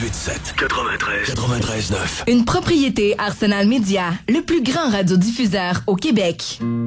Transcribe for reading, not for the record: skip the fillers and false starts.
93 9. Une propriété Arsenal Média, le plus grand radiodiffuseur au Québec.